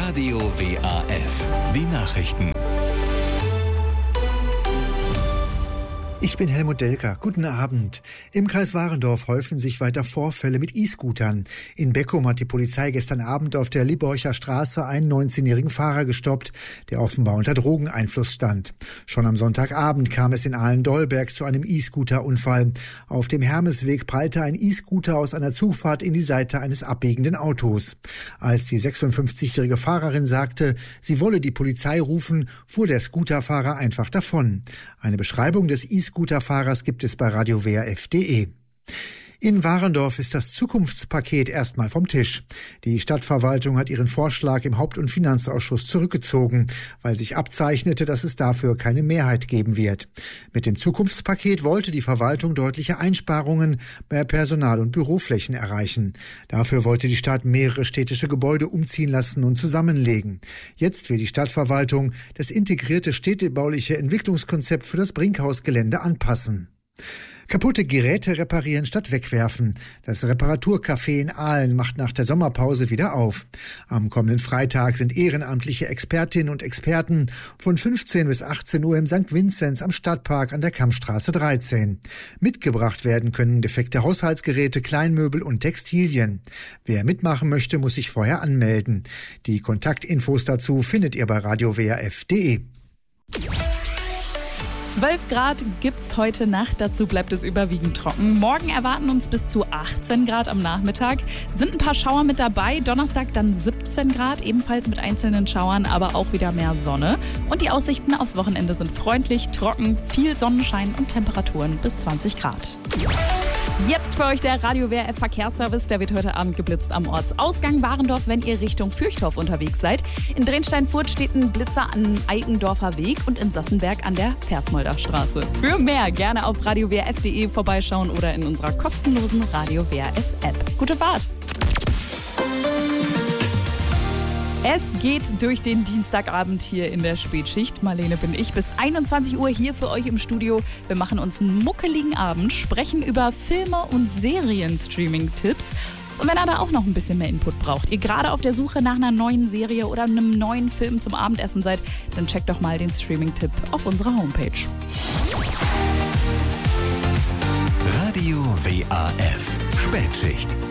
Radio WAF. Die Nachrichten. Ich bin Helmut Delker. Guten Abend. Im Kreis Warendorf häufen sich weiter Vorfälle mit E-Scootern. In Beckum hat die Polizei gestern Abend auf der Liborcher Straße einen 19-jährigen Fahrer gestoppt, der offenbar unter Drogeneinfluss stand. Schon am Sonntagabend kam es in Ahlendolberg zu einem E-Scooter-Unfall. Auf dem Hermesweg prallte ein E-Scooter aus einer Zufahrt in die Seite eines abbiegenden Autos. Als die 56-jährige Fahrerin sagte, sie wolle die Polizei rufen, fuhr der Scooterfahrer einfach davon. Eine Beschreibung des E-Scooter-Fahrers gibt es bei radiowaf.de. In Warendorf ist das Zukunftspaket erstmal vom Tisch. Die Stadtverwaltung hat ihren Vorschlag im Haupt- und Finanzausschuss zurückgezogen, weil sich abzeichnete, dass es dafür keine Mehrheit geben wird. Mit dem Zukunftspaket wollte die Verwaltung deutliche Einsparungen bei Personal- und Büroflächen erreichen. Dafür wollte die Stadt mehrere städtische Gebäude umziehen lassen und zusammenlegen. Jetzt will die Stadtverwaltung das integrierte städtebauliche Entwicklungskonzept für das Brinkhausgelände anpassen. Kaputte Geräte reparieren statt wegwerfen. Das Reparaturcafé in Ahlen macht nach der Sommerpause wieder auf. Am kommenden Freitag sind ehrenamtliche Expertinnen und Experten von 15 bis 18 Uhr im St. Vinzenz am Stadtpark an der Kammstraße 13. Mitgebracht werden können defekte Haushaltsgeräte, Kleinmöbel und Textilien. Wer mitmachen möchte, muss sich vorher anmelden. Die Kontaktinfos dazu findet ihr bei radiowaf.de. 12 Grad gibt's heute Nacht, dazu bleibt es überwiegend trocken. Morgen erwarten uns bis zu 18 Grad am Nachmittag. Sind ein paar Schauer mit dabei, Donnerstag dann 17 Grad, ebenfalls mit einzelnen Schauern, aber auch wieder mehr Sonne. Und die Aussichten aufs Wochenende sind freundlich, trocken, viel Sonnenschein und Temperaturen bis 20 Grad. Jetzt für euch der Radio WRF Verkehrsservice. Der wird heute Abend geblitzt am Ortsausgang Warendorf, wenn ihr Richtung Fürchtorf unterwegs seid. In Drenstein-Furt steht ein Blitzer am Eikendorfer Weg und in Sassenberg an der Versmolder Straße. Für mehr gerne auf radiowrf.de vorbeischauen oder in unserer kostenlosen Radio WRF App. Gute Fahrt! Es geht durch den Dienstagabend hier in der Spätschicht. Marlene bin ich bis 21 Uhr hier für euch im Studio. Wir machen uns einen muckeligen Abend, sprechen über Filme und Serien-Streaming-Tipps. Und wenn ihr da auch noch ein bisschen mehr Input braucht, ihr gerade auf der Suche nach einer neuen Serie oder einem neuen Film zum Abendessen seid, dann checkt doch mal den Streaming-Tipp auf unserer Homepage. Radio WAF. Spätschicht.